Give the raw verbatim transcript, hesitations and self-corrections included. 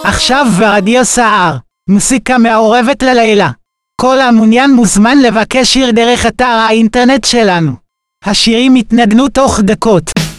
עכשיו ברדיו סער, מוסיקה מעורבת ללילה. כל המעוניין מוזמן לבקש שיר דרך אתר האינטרנט שלנו. השירים יתנגנו תוך דקות.